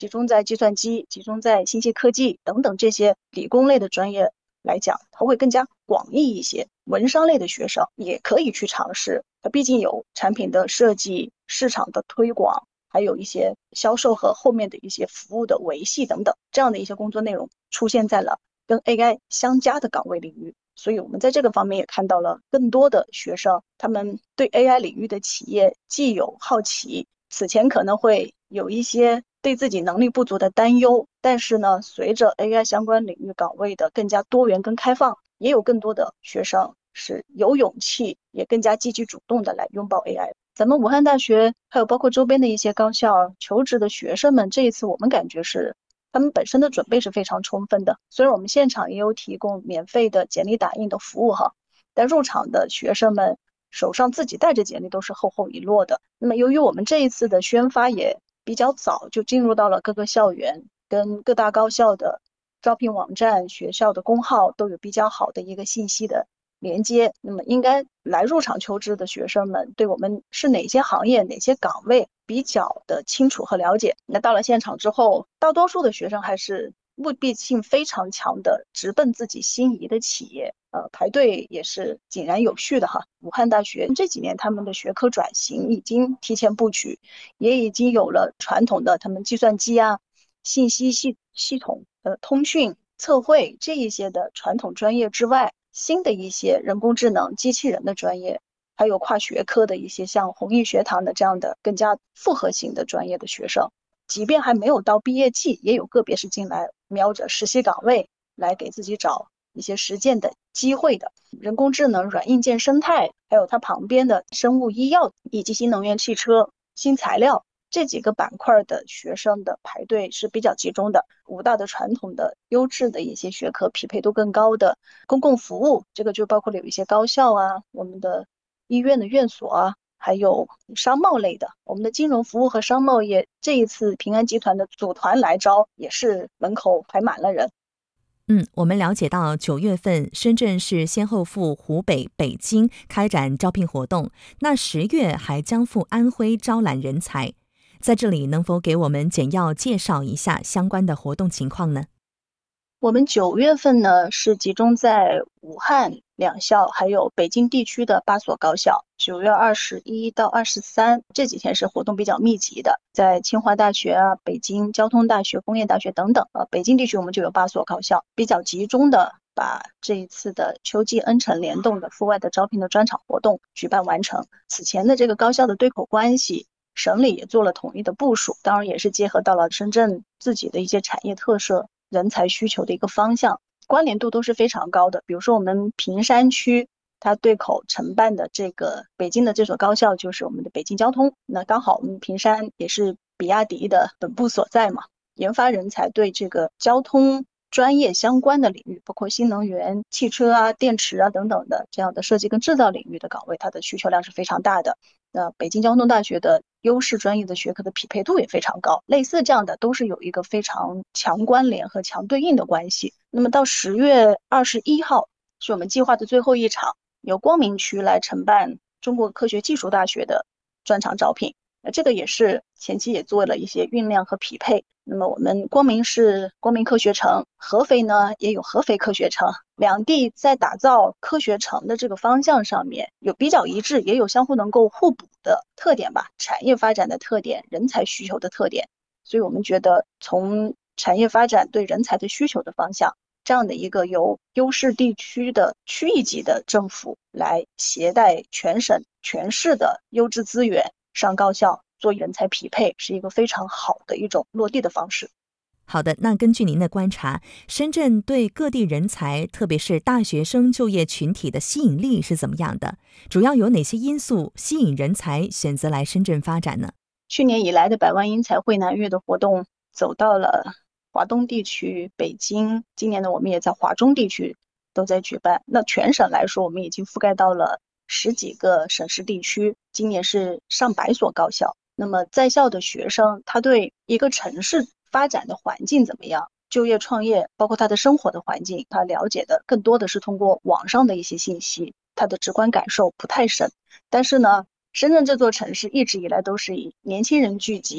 集中在计算机、集中在信息科技等等这些理工类的专业来讲，它会更加广义一些。文商类的学生也可以去尝试，它毕竟有产品的设计、市场的推广，还有一些销售和后面的一些服务的维系等等，这样的一些工作内容出现在了跟 AI 相加的岗位领域。所以我们在这个方面也看到了更多的学生，他们对 AI 领域的企业既有好奇，此前可能会有一些对自己能力不足的担忧，但是呢，随着 AI 相关领域岗位的更加多元跟开放，也有更多的学生是有勇气，也更加积极主动的来拥抱 AI。咱们武汉大学还有包括周边的一些高校求职的学生们，这一次我们感觉是他们本身的准备是非常充分的。虽然我们现场也有提供免费的简历打印的服务哈，但入场的学生们手上自己带着简历都是厚厚一摞的。那么由于我们这一次的宣发也比较早就进入到了各个校园，跟各大高校的招聘网站、学校的公号都有比较好的一个信息的连接，那么应该来入场求职的学生们对我们是哪些行业、哪些岗位比较的清楚和了解。那到了现场之后，大多数的学生还是目的性非常强的，直奔自己心仪的企业。排队也是井然有序的哈。武汉大学这几年他们的学科转型已经提前布局，也已经有了传统的他们计算机啊、信息系统、通讯、测绘这一些的传统专业之外，新的一些人工智能、机器人的专业，还有跨学科的一些像弘毅学堂的这样的更加复合型的专业的学生，即便还没有到毕业季，也有个别是进来瞄着实习岗位来给自己找一些实践的机会的。人工智能、软硬件生态，还有它旁边的生物医药以及新能源汽车、新材料这几个板块的学生的排队是比较集中的。武大的传统的优质的一些学科匹配度更高的公共服务，这个就包括了有一些高校啊，我们的医院的院所啊，还有商贸类的，我们的金融服务和商贸业这一次平安集团的组团来招，也是门口排满了人。 我们了解到9月份深圳市先后赴湖北、北京开展招聘活动，那10月还将赴安徽招揽人才。在这里能否给我们简要介绍一下相关的活动情况呢？ 我们9月份呢是集中在武汉两校，还有北京地区的8所高校。9月21到23这几天是活动比较密集的，在清华大学啊、北京交通大学、工业大学等等。北京地区我们就有8所高校，比较集中的把这一次的秋季恩城联动的阜外的招聘的专场活动举办完成。此前的这个高校的对口关系，省里也做了统一的部署，当然也是结合到了深圳自己的一些产业特色、人才需求的一个方向，关联度都是非常高的。比如说我们坪山区，它对口承办的这个北京的这所高校就是我们的北京交通，那刚好我们坪山也是比亚迪的本部所在嘛，研发人才对这个交通专业相关的领域，包括新能源、汽车啊、电池啊等等的这样的设计跟制造领域的岗位，它的需求量是非常大的。那北京交通大学的优势专业的学科的匹配度也非常高，类似这样的都是有一个非常强关联和强对应的关系。那么到10月21号是我们计划的最后一场，由光明区来承办中国科学技术大学的专场招聘。这个也是前期也做了一些酝酿和匹配。那么我们光明是光明科学城，合肥呢也有合肥科学城，两地在打造科学城的这个方向上面有比较一致，也有相互能够互补的特点吧，产业发展的特点，人才需求的特点。所以我们觉得从产业发展对人才的需求的方向，这样的一个由优势地区的区域级的政府来携带全省全市的优质资源上高校做人才匹配，是一个非常好的一种落地的方式。 好的，那根据您的观察，深圳对各地人才，特别是大学生就业群体的吸引力是怎么样的？主要有哪些因素吸引人才选择来深圳发展呢？ 去年以来的百万英才汇南粤的活动走到了华东地区、北京，今年呢我们也在华中地区都在举办。那全省来说，我们已经覆盖到了10几个省市地区，今年是上百所高校。那么在校的学生，他对一个城市发展的环境怎么样，就业创业，包括他的生活的环境，他了解的更多的是通过网上的一些信息，他的直观感受不太深。但是呢，深圳这座城市一直以来都是以年轻人聚集、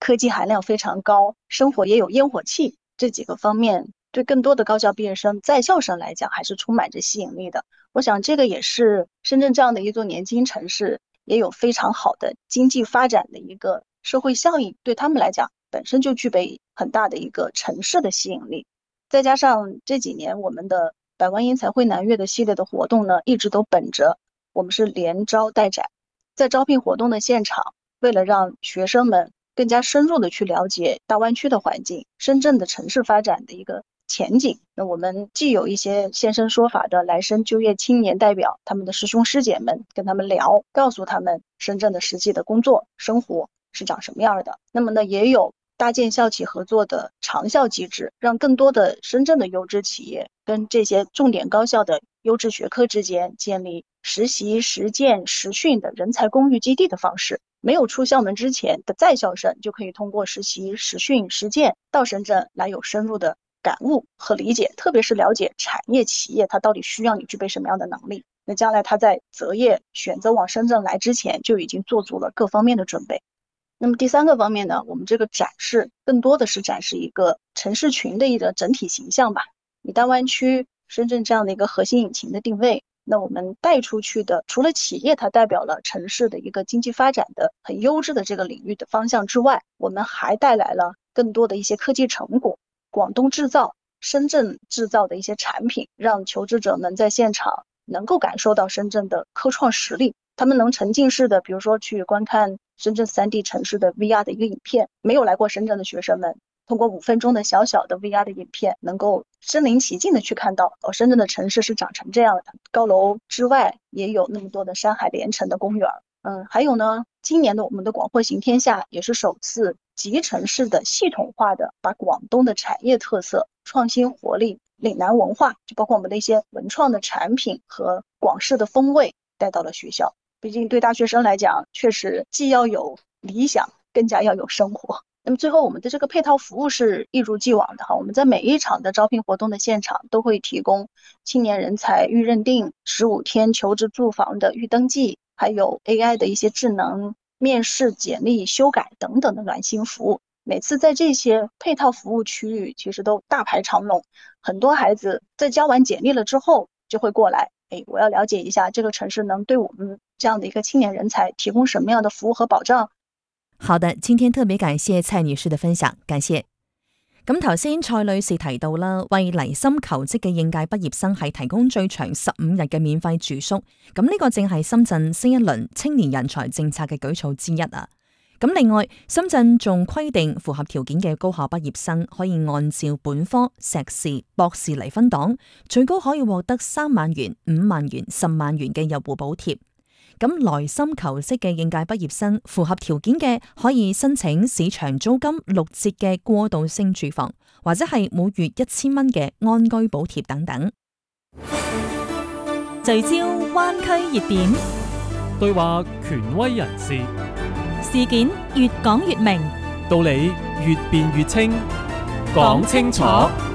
科技含量非常高，生活也有烟火气，这几个方面对更多的高校毕业生、在校生来讲还是充满着吸引力的。我想这个也是深圳这样的一座年轻城市也有非常好的经济发展的一个社会效应，对他们来讲本身就具备很大的一个城市的吸引力。再加上这几年我们的百万英才汇南粤的系列的活动呢，一直都本着我们是连招带展，在招聘活动的现场，为了让学生们更加深入的去了解大湾区的环境、深圳的城市发展的一个前景，那我们既有一些现身说法的来生就业青年代表，他们的师兄师姐们跟他们聊，告诉他们深圳的实际的工作生活是长什么样的。那么呢，也有搭建校企合作的长校机制，让更多的深圳的优质企业跟这些重点高校的优质学科之间建立实习、实践、实训的人才公寓基地的方式。没有出校门之前的在校生就可以通过实习、实训、实践到深圳来有深入的感悟和理解，特别是了解产业企业它到底需要你具备什么样的能力。那将来他在择业选择往深圳来之前就已经做足了各方面的准备。那么第三个方面呢，我们这个展示更多的是展示一个城市群的一个整体形象吧。以大湾区深圳这样的一个核心引擎的定位，那我们带出去的除了企业它代表了城市的一个经济发展的很优质的这个领域的方向之外，我们还带来了更多的一些科技成果，广东制造、深圳制造的一些产品，让求职者们在现场能够感受到深圳的科创实力。他们能沉浸式的，比如说去观看深圳3D 城市的 VR 的一个影片，没有来过深圳的学生们通过5分钟的小小的 VR 的影片，能够身临其境的去看到深圳的城市是长成这样的。高楼之外也有那么多的山海连成的公园。还有呢，今年的我们的广货行天下也是首次集城市的系统化的把广东的产业特色、创新活力、岭南文化，就包括我们的一些文创的产品和广式的风味带到了学校。毕竟对大学生来讲，确实既要有理想，更加要有生活。那么最后我们的这个配套服务是一如既往的哈，我们在每一场的招聘活动的现场都会提供青年人才预认定、15天求职住房的预登记，还有 AI 的一些智能面试、简历修改等等的暖心服务。每次在这些配套服务区域其实都大排长龙，很多孩子在交完简历了之后就会过来，我要了解一下这个城市能对我们这样的一个青年人才提供什么样的服务和保障。 好的，今天特別感謝蔡女士嘅分享，感謝。咁頭先蔡女士提到啦，為離心求職嘅應屆畢業生係提供最長15日嘅免費住宿，咁呢個正係深圳新一輪青年人才政策嘅舉措之一啊。咁另外，深圳仲規定符合條件嘅高校畢業生可以按照本科、碩士、博士嚟分檔，最高可以獲得3萬元、5萬元、10萬元嘅入戶補貼。咁來心求職嘅應屆畢業生符合條件嘅，可以申請市場租金6折嘅過渡性住房，或者係每月1000蚊嘅安居補貼等等。 聚焦灣區熱點， 對話權威人士， 事件越講越明， 道理越辯越清，講清楚。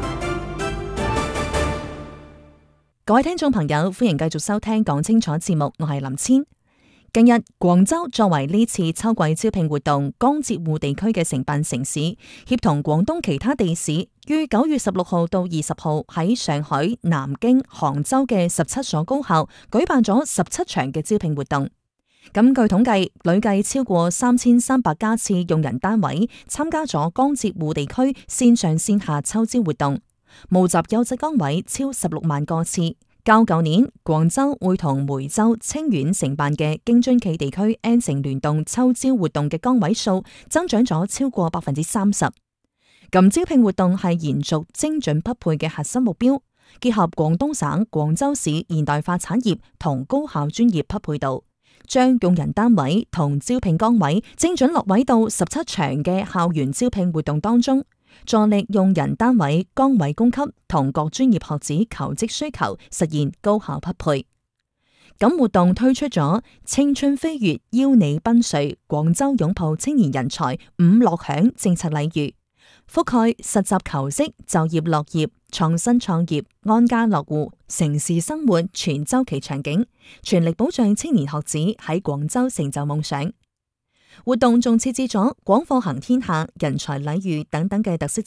各位聽眾朋友，歡迎繼續收聽講清楚節目，我係林千。近日，廣州作為呢次秋季招聘活動江浙滬地區嘅承辦城市，協同廣東其他地市，於9月16號到20號喺上海、南京、杭州嘅17所高校舉辦咗17場嘅招聘活動。咁據統計，累計超過3300家次用人單位參加咗江浙滬地區線上線下秋招活動，募集優質崗位超16萬個次。較舊年廣州會同梅州、清遠承辦嘅京津冀地區 N 城聯動秋招活動嘅崗位數增長咗超過30%。咁招聘活動係延續精準匹配嘅核心目標，結合廣東省廣州市現代化產業同高校專業匹配度，將用人單位同招聘崗位精準落位到17場嘅校園招聘活動當中，助力用人單位崗位供給同各專業學子求職需求實現高效匹配。咁活動推出咗青春飛躍邀你奔瑞廣州擁抱青年人才5樂享政策禮遇，覆蓋實習求職、就業樂業、創新創業、安家落戶、城市生活全週期場景，全力保障青年學子喺廣州成就夢想。 活動仲設置咗廣貨行天下、人才禮遇等等嘅特色